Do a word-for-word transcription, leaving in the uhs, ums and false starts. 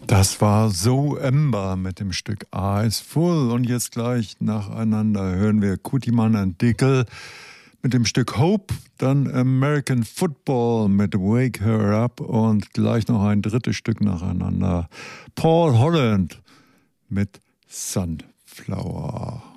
Das war So Ember mit dem Stück Eyes Full. Und jetzt gleich nacheinander hören wir Kutiman und Dickel mit dem Stück Hope, dann American Football mit Wake Her Up und gleich noch ein drittes Stück nacheinander. Paul Holland mit Sunflower.